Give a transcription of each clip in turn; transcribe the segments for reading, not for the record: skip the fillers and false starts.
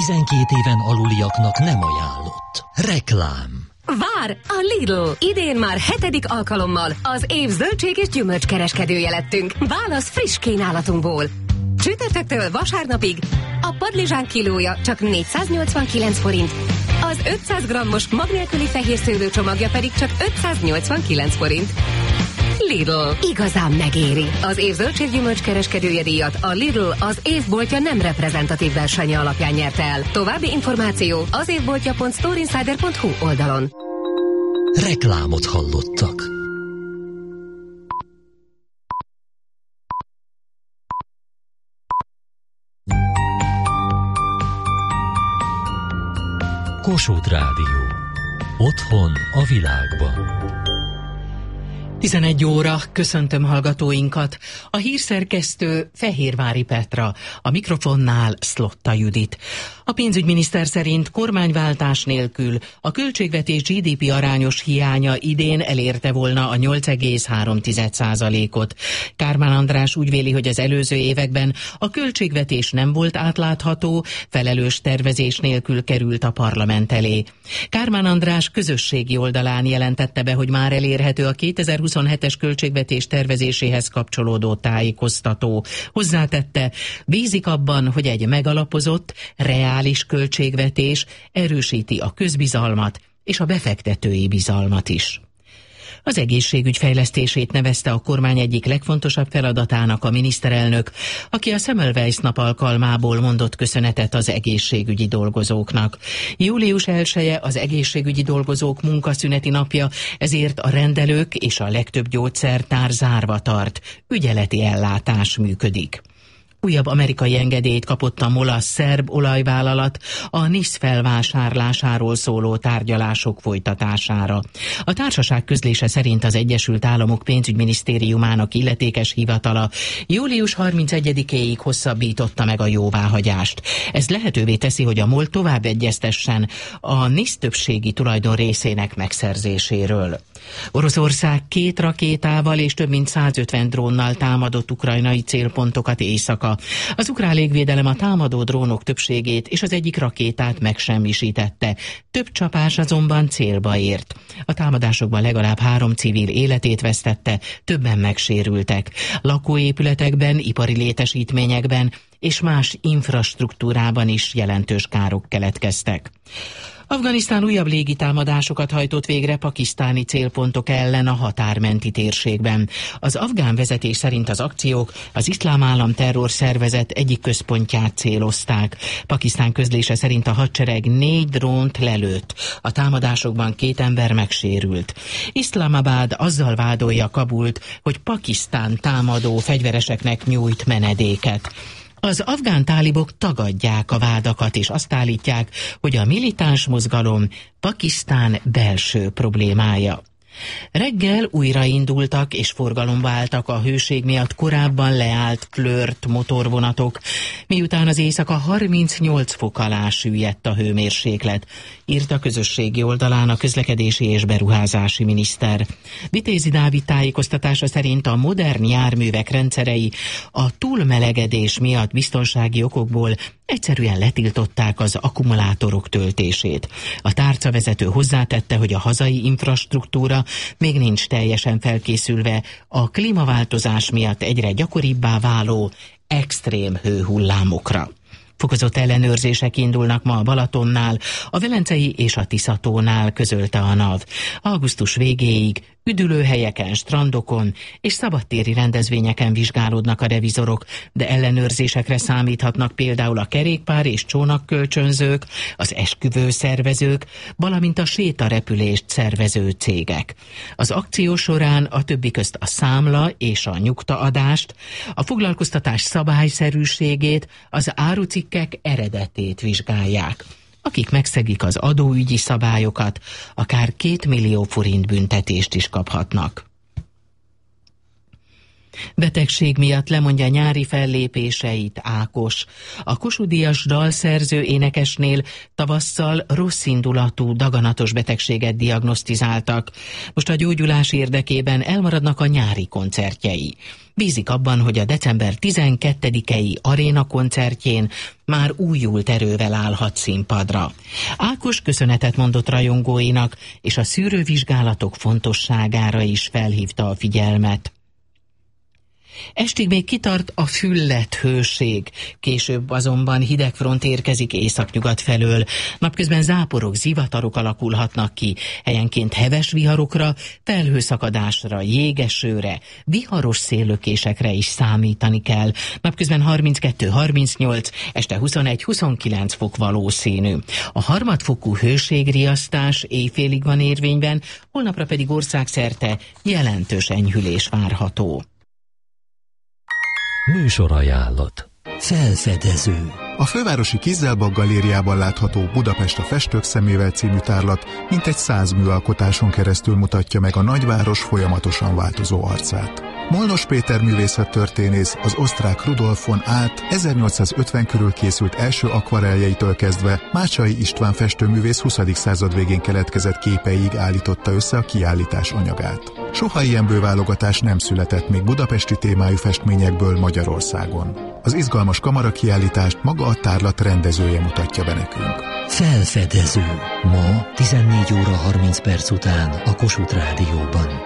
12 éven aluliaknak nem ajánlott. Reklám. Vár! A Lidl! Idén már 7. alkalommal az év zöldség és gyümölcs kereskedője lettünk. Válasz friss kínálatunkból. Csütörtöktől vasárnapig a padlizsán kilója csak 489 forint. Az 500 grammos mag nélküli fehér szőlő csomagja pedig csak 589 forint. Lidl. Igazán megéri. Az év zöldséggyümölcs kereskedője díjat a Lidl az évboltja nem reprezentatív versenye alapján nyerte el. További információ az évboltja.storeinsider.hu oldalon. Reklámot hallottak. Kossuth Rádió. Otthon a világban. 11 óra, köszöntöm hallgatóinkat. A hírszerkesztő Fehérvári Petra, a mikrofonnál Szlotta Judit. A pénzügyminiszter szerint kormányváltás nélkül a költségvetés GDP arányos hiánya idén elérte volna a 8,3%-ot. Kármán András úgy véli, hogy az előző években a költségvetés nem volt átlátható, felelős tervezés nélkül került a parlament elé. Kármán András közösségi oldalán jelentette be, hogy már elérhető a 2027-es költségvetés tervezéséhez kapcsolódó tájékoztató. Hozzátette, bízik abban, hogy egy megalapozott, reális költségvetés erősíti a közbizalmat és a befektetői bizalmat is. Az egészségügy fejlesztését nevezte a kormány egyik legfontosabb feladatának a miniszterelnök, aki a Semmelweis nap alkalmából mondott köszönetet az egészségügyi dolgozóknak. Július 1-e az egészségügyi dolgozók munkaszüneti napja, ezért a rendelők és a legtöbb gyógyszertár zárva tart, ügyeleti ellátás működik. Újabb amerikai engedélyt kapott a MOLA szerb olajvállalat a NIS felvásárlásáról szóló tárgyalások folytatására. A társaság közlése szerint az Egyesült Államok pénzügyminisztériumának illetékes hivatala július 31-éig hosszabbította meg a jóváhagyást. Ez lehetővé teszi, hogy a MOL tovább egyeztessen a NIS többségi tulajdon részének megszerzéséről. Oroszország 2 rakétával és több mint 150 drónnal támadott ukrajnai célpontokat éjszaka. Az ukrán légvédelem a támadó drónok többségét és az egyik rakétát megsemmisítette. Több csapás azonban célba ért. A támadásokban legalább 3 civil életét vesztette, többen megsérültek. Lakóépületekben, ipari létesítményekben és más infrastruktúrában is jelentős károk keletkeztek. Afganisztán újabb légitámadásokat hajtott végre pakisztáni célpontok ellen a határmenti térségben. Az afgán vezetés szerint az akciók az Iszlám Állam terrorszervezet egyik központját célozták. Pakisztán közlése szerint a hadsereg 4 drónt lelőtt. A támadásokban 2 ember megsérült. Iszlamabad azzal vádolja Kabult, hogy Pakisztán támadó fegyvereseknek nyújt menedéket. Az afgán tálibok tagadják a vádakat, és azt állítják, hogy a militáns mozgalom Pakisztán belső problémája. Reggel újraindultak és forgalomba álltak a hőség miatt korábban leállt Flirt motorvonatok, miután az éjszaka 38 fok alá süllyedt a hőmérséklet, írt a közösségi oldalán a közlekedési és beruházási miniszter. Vitézi Dávid tájékoztatása szerint a modern járművek rendszerei a túlmelegedés miatt biztonsági okokból egyszerűen letiltották az akkumulátorok töltését. A tárcavezető hozzátette, hogy a hazai infrastruktúra még nincs teljesen felkészülve a klímaváltozás miatt egyre gyakoribbá váló extrém hőhullámokra. Fokozott ellenőrzések indulnak ma a Balatonnál, a Velencei és a Tiszatónál, közölte a NAV. Augusztus végéig üdülőhelyeken, strandokon és szabadtéri rendezvényeken vizsgálódnak a revizorok, de ellenőrzésekre számíthatnak például a kerékpár és csónakkölcsönzők, az esküvő szervezők, valamint a sétarepülést szervező cégek. Az akció során a többi közt a számla és a nyugtaadást, a foglalkoztatás szabályszerűségét, az árucikkek eredetét vizsgálják. Akik megszegik az adóügyi szabályokat, akár 2 millió forint büntetést is kaphatnak. Betegség miatt lemondja nyári fellépéseit Ákos. A Kossuth-díjas dalszerző énekesnél tavasszal rosszindulatú daganatos betegséget diagnosztizáltak. Most a gyógyulás érdekében elmaradnak a nyári koncertjei. Bízik abban, hogy a december 12-i aréna koncertjén már újult erővel állhat színpadra. Ákos köszönetet mondott rajongóinak, és a szűrővizsgálatok fontosságára is felhívta a figyelmet. Estig még kitart a füllett hőség, később azonban hideg front érkezik északnyugat felől. Napközben záporok, zivatarok alakulhatnak ki, helyenként heves viharokra, felhőszakadásra, jégesőre, viharos széllökésekre is számítani kell. Napközben 32-38, este 21-29 fok valószínű. A harmadfokú hőségriasztás éjfélig van érvényben, holnapra pedig országszerte jelentős enyhülés várható. Műsorajánlat. Felfedező. A fővárosi Kizelbak galériában látható Budapest a festők szemével című tárlat mintegy 100 műalkotáson keresztül mutatja meg a nagyváros folyamatosan változó arcát. Molnos Péter művészettörténész az osztrák Rudolf von Alt 1850 körül készült első akvarelljeitől kezdve Mácsai István festőművész 20. század végén keletkezett képeig állította össze a kiállítás anyagát. Soha ilyen bőválogatás nem született még budapesti témájú festményekből Magyarországon. Az izgalmas kamarakiállítást maga a tárlat rendezője mutatja be nekünk. Felfedező. Ma 14 óra 30 perc után a Kossuth Rádióban.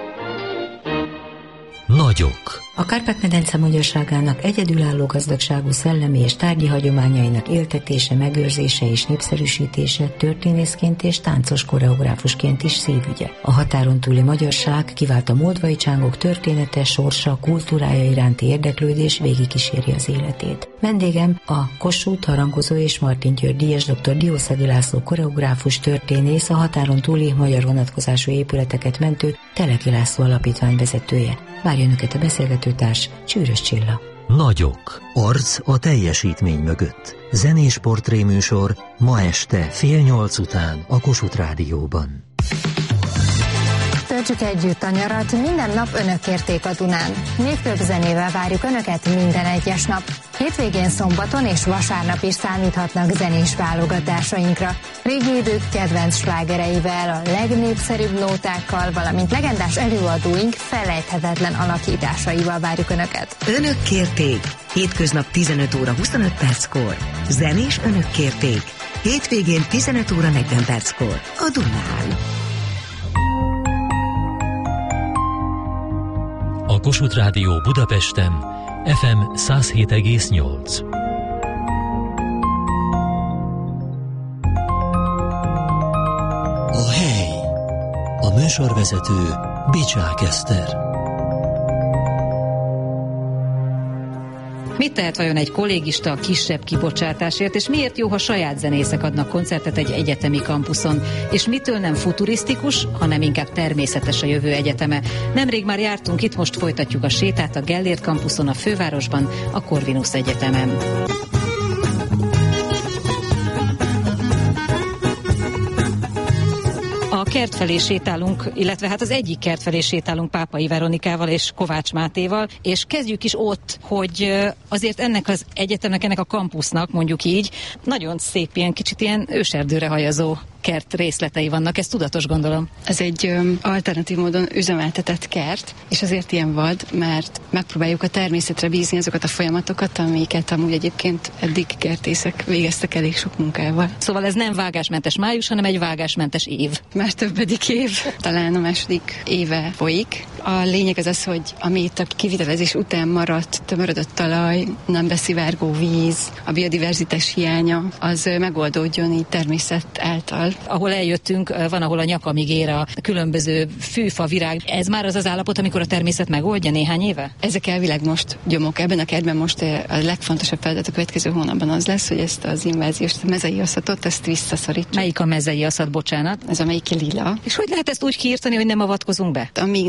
Nagyok. A Kárpát-medence magyarságának egyedülálló gazdagságú szellemi és tárgyi hagyományainak éltetése, megőrzése és népszerűsítése történészként és táncos koreográfusként is szívügye. A határon túli magyarság kivált a moldvai csángok története, sorsa, kultúrája iránti érdeklődés végigkíséri az életét. Vendégem a Kossuth harangozó és Martin György díjas dr. Diószegi László koreográfus, történész, a határon túli magyar vonatkozású épületeket mentő Teleki László alapítvány vezetője. Várja önöket a beszélgetőtárs, Csűrös Csilla. Nagyok. Arc a teljesítmény mögött. Zenés portréműsor ma este 7:30 után a Kossuth Rádióban. Töltsük együtt a nyarat, minden nap önök kérték a Dunán. Népköp zenével várjuk önöket minden egyes nap. Hétvégén, szombaton és vasárnap is számíthatnak zenés válogatásainkra. Régi idők kedvenc slágereivel, a legnépszerűbb nótákkal, valamint legendás előadóink felejthetetlen alakításaival várjuk önöket. Önök kérték. Hétköznap 15 óra 25 perckor. Zenés önök kérték. Hétvégén 15 óra 40 perckor. A Dunán. A Kossuth Rádió Budapesten FM 107,8. A hely. A műsorvezető Bicsák Eszter. Mit tehet vajon egy kollégista a kisebb kibocsátásért, és miért jó, ha saját zenészek adnak koncertet egy egyetemi kampuszon? És mitől nem futurisztikus, hanem inkább természetes a jövő egyeteme? Nemrég már jártunk itt, most folytatjuk a sétát a Gellért kampuszon, a fővárosban, a Corvinus Egyetemen. A kert felé sétálunk, illetve hát az egyik kert felé sétálunk Pápai Veronikával és Kovács Mátéval, és kezdjük is ott, hogy azért ennek az egyetemnek, ennek a kampusznak, mondjuk így, nagyon szép, ilyen kicsit ilyen őserdőre hajazó kert részletei vannak, ez tudatos, gondolom. Ez egy alternatív módon üzemeltetett kert, és azért ilyen vad, mert megpróbáljuk a természetre bízni azokat a folyamatokat, amiket amúgy egyébként eddig kertészek végeztek elég sok munkával. Szóval ez nem vágásmentes május, hanem egy vágásmentes év. Már többedik év, talán a második éve folyik. A lényeg az az, hogy ami itt a kivitelezés után maradt, tömörödött talaj, nem beszivárgó víz, a biodiverzitás hiánya, az megoldódjon így természet által. Ahol eljöttünk, van, ahol a nyakamig ér a különböző fűfa, virág. Ez már az az állapot, amikor a természet megoldja néhány éve? Ezek elvileg most gyomok. Ebben a kertben most a legfontosabb feladat a következő hónapban az lesz, hogy ezt az inváziós mezei aszatot, ezt visszaszorítsuk. Melyik a mezei aszat, bocsánat? Ez amelyik lila. És hogy lehet ezt úgy kiírtani, hogy nem avatkozunk be? Amíg nem teljes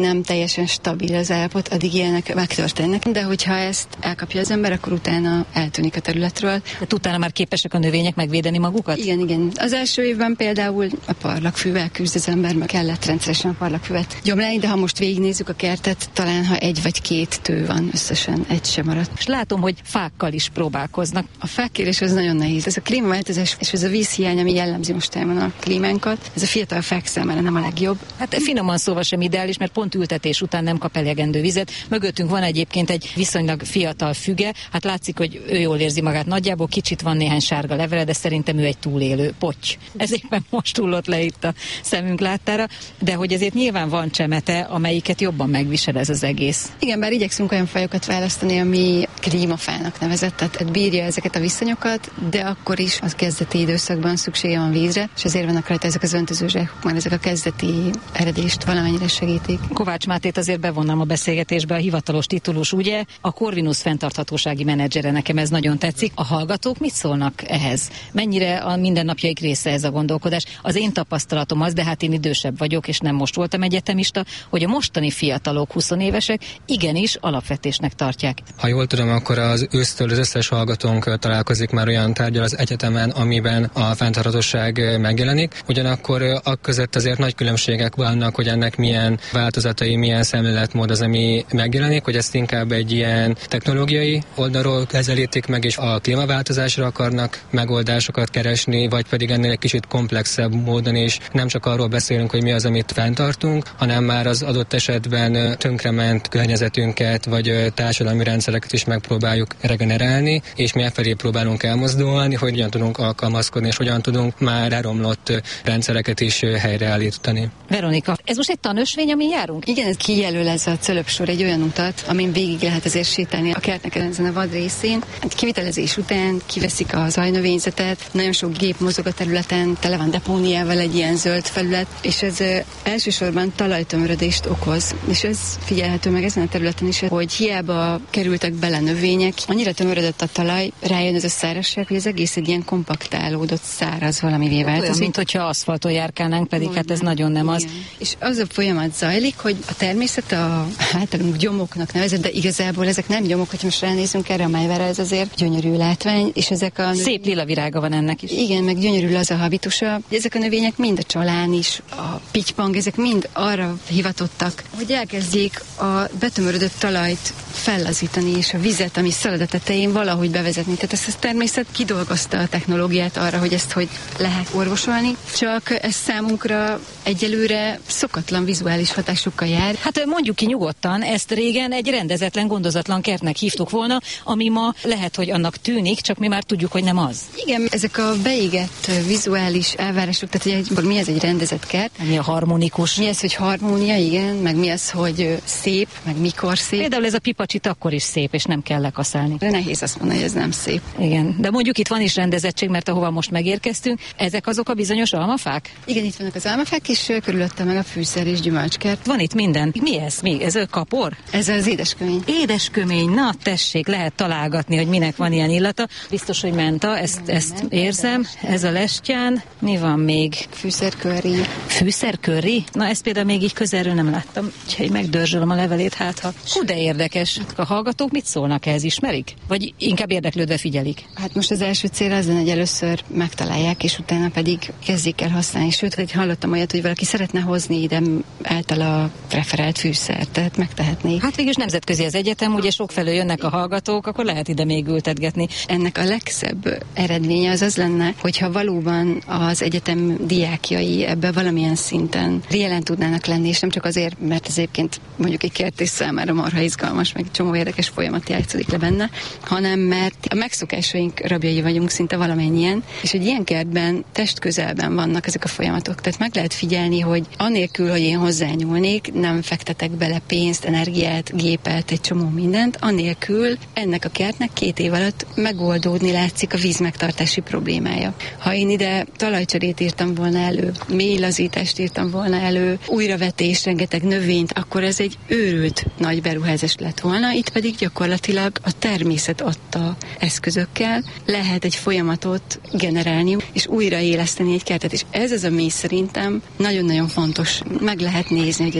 teljesen stabil az állapot, addig ilyenek megtörténnek, de hogyha ezt elkapja az ember, akkor utána eltűnik a területről. De utána már képesek a növények megvédeni magukat? Igen. Az első évben például a parlagfűvel küzd az ember, meg kellett rendszeresen a parlagfüvet gyomlálni, de ha most végignézzük a kertet, talán ha 1 vagy 2 tő van, összesen 1 sem maradt. És látom, hogy fákkal is próbálkoznak. A fákkérés az nagyon nehéz. Ez a klímaváltozás és ez a vízhiány, ami jellemzi most a klímánkat, ez a fiatal fák számára nem a legjobb. Hát finoman szóval sem ideális, mert pont ültetés után nem kap elegendő vizet. Mögöttünk van egyébként egy viszonylag fiatal füge, hát látszik, hogy ő jól érzi magát nagyjából, kicsit van néhány sárga levele, de szerintem ő egy túlélő potty. Ez éppen most hullott le itt a szemünk láttára, de hogy ezért nyilván van csemete, amelyiket jobban megvisel ez az egész. Igen, bár igyekszünk olyan fajokat választani, ami klímafának nevezett, tehát bírja ezeket a viszonyokat, de akkor is az kezdeti időszakban szüksége van vízre, és ezért vannak rajta ezek az öntözőzsákok, már ezek a kezdeti eredést valamennyire segítik. Kovács Mátét azért bevonnám a beszélgetésbe, a hivatalos titulus, ugye? A Corvinus fenntarthatósági menedzsere, nekem ez nagyon tetszik. A hallgatók mit szólnak ehhez? Mennyire a mindennapjaik része ez a gondolkodás? Az én tapasztalatom az, de hát én idősebb vagyok, és nem most voltam egyetemista, hogy a mostani fiatalok, 20 évesek igenis alapvetésnek tartják. Ha jól tudom, akkor az ősztől az összes hallgatónk találkozik már olyan tárgyal az egyetemen, amiben a fenntarthatóság megjelenik. Ugyanakkor között azért nagy különbségek vannak, hogy ennek milyen változatai, milyen szemléletmód az, ami megjelenik, hogy ezt inkább egy ilyen technológiai oldalról kezelítik meg, és a klímaváltozásra akarnak megoldásokat keresni, vagy pedig ennél egy kicsit komplexebb módon is. Nem csak arról beszélünk, hogy mi az, amit fenntartunk, hanem már az adott esetben tönkrement környezetünket, vagy társadalmi rendszereket is megpróbáljuk regenerálni, és mi felé próbálunk elmozdulni, hogy hogyan tudunk alkalmazkodni, és hogyan tudunk már elromlott rendszereket is helyreállítani. Veronika, ez most egy tanösvény, amin járunk? Igen, ez kijelöl ez a cölöpsor egy olyan utat, amin végig lehet azért sétálni a kertnek ezen a vad részén. Kivitelezés után kiveszik a zajnövényzetet, nagyon sok gép mozog a területen, tele van depóniával egy ilyen zöld felület, és ez elsősorban talajtömörödést okoz. És ez figyelhető meg ezen a területen is, hogy hiába kerültek bele növények, annyira tömörödött a talaj, rájön ez a szárazság, hogy az egész egy ilyen kompaktálódott, száraz valamivé vált. Olyan, mint hogyha aszfalton járkálnánk, pedig hát ez nagyon nem az. Igen. És az a folyamat zajlik, hogy a természet általunk gyomoknak nevezett, de igazából ezek nem gyomok, hogyha most ránézünk erre a májvára, ez azért gyönyörű látvány, és ezek a szép lila virága van ennek is. Igen, meg gyönyörű az a habitusa. Ezek a növények mind a csalán is, a pitypang, ezek mind arra hivatottak, hogy elkezdjék a betömörödött talajt fellazítani, és a vizet, ami szalad a tetején, valahogy bevezetni. Tehát ezt a természet kidolgozta a technológiát arra, hogy ezt hogy lehet orvosolni, csak ez számunkra egyelőre szokatlan vizuális hatásokkal jár. Hát mondjuk ki nyugodtan, ezt régen egy rendezetlen, gondozatlan kertnek hívtuk volna, ami ma lehet, hogy annak tűnik, csak mi már tudjuk, hogy nem az. Igen, ezek a beégett vizuális elvárások, tehát hogy mi ez egy rendezett kert? Mi a harmonikus? Mi az, hogy harmónia, igen, meg mi az, hogy szép, meg mikor szép. Például ez a pipacsit akkor is szép, és nem kell lekaszálni. De nehéz azt mondani, hogy ez nem szép. Igen, de mondjuk itt van is rendezettség, mert ahova most megérkeztünk, ezek azok a bizonyos almafák? Igen, itt vannak az almafák, és körülötte meg a fűszer és gyümölcskert. Van itt minden. Mi ez? Ez a kapor? Ez az édeskömény. Édeskömény, na tessék, lehet találgatni, hogy minek van ilyen illata. Biztos, hogy menta, ezt érzem. Ez a lestján. Mi van még? Fűszerkörri. Fűszerkörri? Na ezt például még így közelről nem láttam. Úgyhogy megdörzsölöm a levelét, hát ha. De érdekes. A hallgatók mit szólnak ehhez, ismerik? Vagy inkább érdeklődve figyelik? Hát most az első cél az lenne, hogy először megtalálják, és utána pedig kezdjék el használni. Sőt, hogy hallottam olyat, hogy valaki szeretne hozni ide általa preferált fűszert, tehát megtehetnék. Hát végülis nemzetközi az egyetem, ugye sokfelől jönnek a hallgatók, akkor lehet ide még ültetgetni. Ennek a legszebb eredménye az lenne, hogyha valóban az egyetem diákjai ebbe valamilyen szinten jelen tudnának lenni, és nem csak azért, mert ez egyébként mondjuk egy kertész számára marha izgalmas, meg csomó érdekes folyamat játszódik le benne, hanem mert a megszokásaink rabjai vagyunk szinte valamennyien, és egy ilyen kertben testközelben vannak ezek a folyamatok. Tehát meg lehet figyelni, hogy anélkül, hogy én hozzányúlnék, nem fektetek bele pénzt, energiát, gépet, egy csomó mindent, anélkül ennek a kertnek 2 év alatt megoldódni látszik a vízmegtartási problémája. Ha én ide talajcserét írtam volna elő, mélylazítást írtam volna elő, újravetés, rengeteg növényt, akkor ez egy őrült nagy beruházás lett volna, itt pedig gyakorlatilag a természet adta eszközökkel lehet egy folyamatot generálni, és újraéleszteni egy kertet, és ez az, ami szerintem nagyon-nagyon fontos. Meg lehet nézni, hogy ez mivel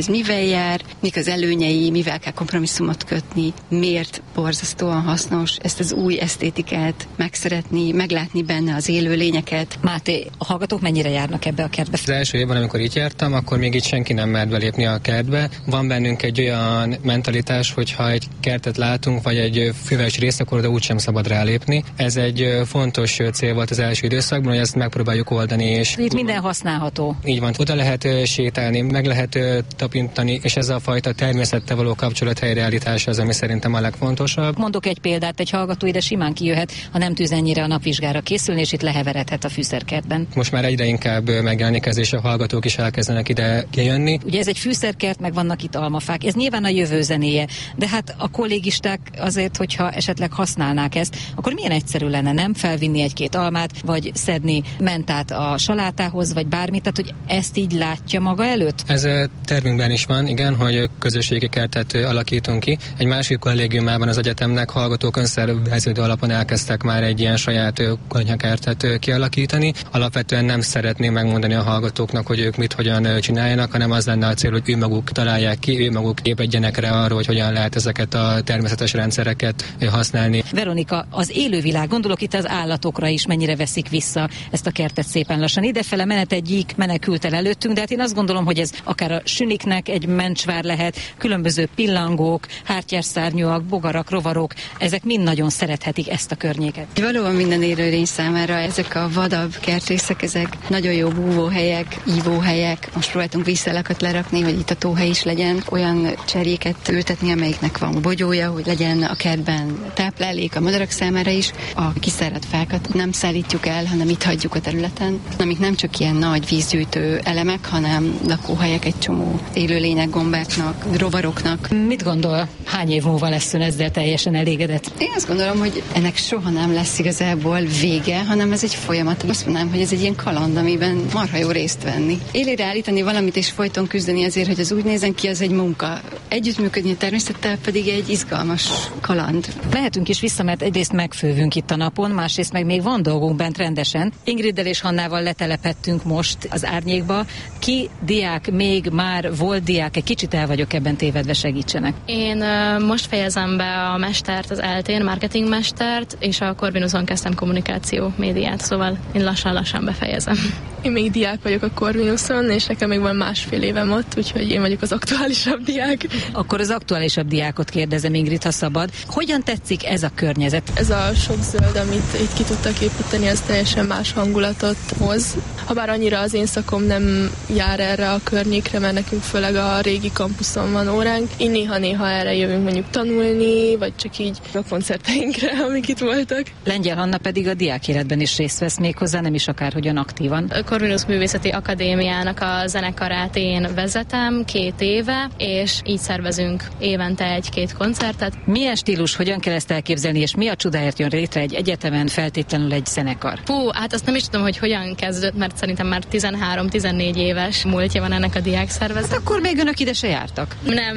jár, mik az előnyei, mivel kell kompromisszumot kötni, miért borzasztóan hasznos ezt az új esztétikát megszeretni, meglátni benne az élőlényeket. Máté, a hallgatók mennyire járnak ebbe a kertbe? Az első évben, amikor itt jártam, akkor még itt senki nem mert belépni a kertbe. Van bennünk egy olyan mentalitás, hogy ha egy kertet látunk, vagy egy füves részt, akkor oda úgysem szabad rálépni. Ez egy fontos cél volt az első időszakban, hogy ezt megpróbáljuk oldani. És itt minden használható. Így van. Oda lehet sétálni, meg lehet tapintani, és ez a fajta természettel való kapcsolat helyreállítása az, ami szerintem a legfontosabb. Mondok egy példát, egy hallgató ide simán kijöhet, ha nem tűz ennyire a napvizsgára készülni, és itt leheveredhet a fűszerkertben. Most már egyre inkább megjelenik ez, és a hallgatók is elkezdenek ide kijönni. Ugye ez egy fűszerkert, meg vannak itt almafák. Ez nyilván a jövő zenéje, de hát a kollégisták azért, hogyha esetleg használnák ezt, akkor milyen egyszerű lenne, nem felvinni egy-két almát, vagy szedni mentát a salátához, vagy bármit, tehát hogy ezt így látja maga előtt? Ez tervünkben is van, igen, hogy közösségi kertet alakítunk ki. Egy másik kollégiumában az egyetemnek hallgatók önszerveződő alapon elkezdtek már egy ilyen saját konyhakertet kialakítani. Alapvetően nem szeretném megmondani a hallgatóknak, hogy ők mit hogyan csináljanak, hanem az lenne a cél, hogy ő maguk találják ki, ő maguk épedjenek rá arról, hogy hogyan lehet ezeket a természetes rendszereket használni. Veronika, az élővilág, gondolok itt az állatokra is, mennyire veszik vissza ezt a kertet szépen lassan. Idefele menet egy gyík menekült el előttünk, de hát én azt gondolom, hogy ez akár a süniknek egy mencsvár lehet, különböző pillangók, hártyásszárnyúak, bogarak, rovarok, ezek mind nagyon szerethetik ezt a környéket. Valóban minden élőlény számára ezek a vadabb kertrészek, ezek nagyon jó búvóhelyek, ívóhelyek. Most próbáltunk vízszalakat lerakni, hogy itt a tóhely is legyen, olyan cserjéket ültetni, amelyiknek van bogyója, hogy legyen a kertben táplálék a madarak számára is. A kiszáradt fákat nem szállítjuk el, hanem itt hagyjuk a területen, amik nem csak ilyen nagy vízgyűjtő elemek, hanem lakóhelyek egy csomó élőlények, gombáknak, rovaroknak. Mit gondol, hány év múlva lesz ön ezzel teljesen elégedett? Én azt gondolom, hogy ennek soha nem lesz igazából vége, hanem ez egy folyamat. Azt mondanám, hogy ez egy ilyen kaland, amiben marha jó részt venni. Élére állítani valamit és folyton küzdeni azért, hogy az úgy nézen ki, az egy munka. Együttműködni a természettel pedig egy izgalmas kaland. Mehetünk is vissza, mert egyrészt megfővünk itt a napon, másrészt meg még van dolgunk bent rendesen. Ingriddel és Hannával letelepettünk most az árnyékba. Ki diák, még már volt diák, egy kicsit el vagyok ebben tévedve, segítsenek. Én most fejezem be a mestert, az ELTÉn, marketingmestert, és a Corvinuson kezdtem kommunikáció médiát, szóval én lassan befejezem. Én még diák vagyok a Corvinuson, és nekem még van másfél évem ott, úgyhogy én vagyok az aktuálisabb diák. Akkor az aktuálisabb diákot kérdezem, Ingrid, ha szabad. Hogyan tetszik ez a környezet? Ez a sok zöld, amit itt ki tudtak építeni, az teljesen más hangulatot hoz. Habár annyira az én szakom nem jár erre a környékre, mert nekünk főleg a régi kampuszon van óránk. Így néha erre jövünk mondjuk tanulni, vagy csak így a koncerteinkre, amik itt voltak. Lengyel Hanna pedig a diákéletben is részt vesz, méghozzá nem is akárhogyan aktívan. A Corvinus Művészeti Akadémiának a zenekarát én vezetem 2 éve, és így szervezünk évente 1-2 koncertet. Milyen stílus, hogyan kell ezt elképzelni, és mi a csodáért jön létre egy egyetemen feltétlenül egy zenekar? Hát azt nem is tudom, hogy hogyan kezdődött, mert szerintem már 13-14 éves múltja van ennek a diákszervezet. Hát akkor még önök ide se jártak?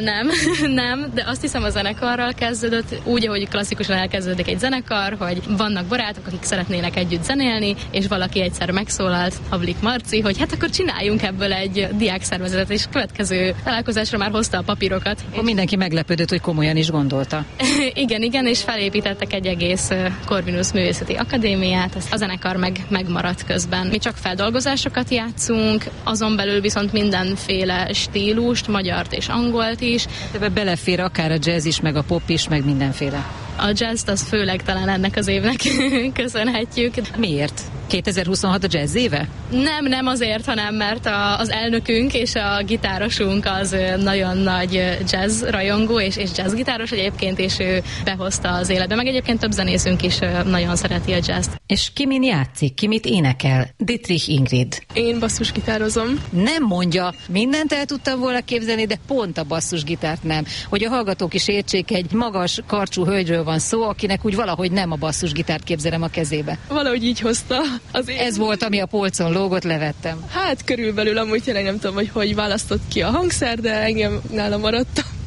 Nem, de azt hiszem a zenekarral kezdődött, úgy, ahogy klasszikusan elkezdődik egy zenekar, hogy vannak barátok, akik szeretnének együtt zenélni, és valaki egyszer megszólalt, Havlik Marci, hogy hát akkor csináljunk ebből egy diákszervezetet, és következő találkozásra már hozta a papírokat. Akkor mindenki meglepődött, hogy komolyan is gondolta. Igen, és felépítettek egy egész Corvinus Művészeti Akadémiát, a zenekar megmaradt közben. Mi csak feldolgozásokat játszunk, azon belül viszont mindenféle stílust, magyart és angolt is. Ebbe belefér akár a jazz is, meg a pop is, meg mindenféle. A jazzt az főleg talán ennek az évnek köszönhetjük. Miért? 2026 a jazz éve? Nem azért, hanem mert az elnökünk és a gitárosunk az nagyon nagy jazz rajongó és jazz gitáros egyébként, és ő behozta az életbe. Meg egyébként több zenészünk is nagyon szereti a jazzt. És ki min játszik? Ki mit énekel? Dietrich Ingrid. Én basszusgitározom. Nem mondja, mindent el tudtam volna képzelni, de pont a basszusgitárt nem. Hogy a hallgatók is értsék, egy magas, karcsú hölgyről van szó, akinek úgy valahogy nem a basszusgitárt képzelem a kezébe. Valahogy így hozta. Ez volt, ami a polcon lógott, levettem. Hát körülbelül amúgy tényleg nem tudom, hogy választott ki a hangszer, de engem nála maradtam.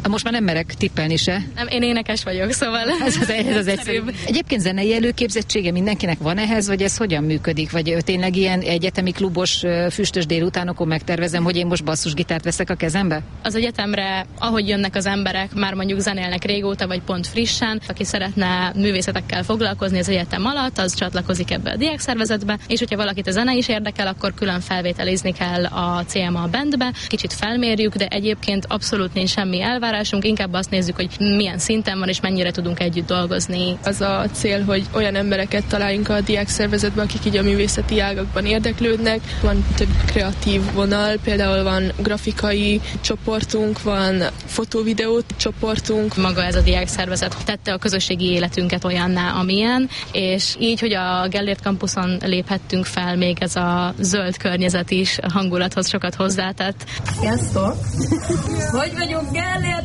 Most már nem merek tippelni se. Nem, én énekes vagyok, szóval ez az egyszerűbb. Egyébként zenei előképzettsége mindenkinek van ehhez, vagy ez hogyan működik? Vagy tényleg ilyen egyetemi klubos füstös délutánokon megtervezem, hogy én most basszusgitárt veszek a kezembe? Az egyetemre, ahogy jönnek az emberek, már mondjuk zenélnek régóta, vagy pont frissen, aki szeretne művészetekkel foglalkozni az egyetem alatt, az csatlakozik ebbe a diákszervezetbe, és hogyha valakit a zene is érdekel, akkor külön felvételizni kell a CMA bandbe, kicsit felmérjük, de egyébként abszolút nincs semmi elvárásunk, inkább azt nézzük, hogy milyen szinten van és mennyire tudunk együtt dolgozni. Az a cél, hogy olyan embereket találjunk a diákszervezetben, akik így a művészeti ágakban érdeklődnek. Van több kreatív vonal, például van grafikai csoportunk, van fotóvideó csoportunk. Maga ez a diákszervezet tette a közösségi életünket olyanná, amilyen, és így, hogy a Gellért kampuszon léphettünk fel, még ez a zöld környezet is a hangulathoz sokat hozzátett. Sziasztok! Hogy vagyunk, Gellért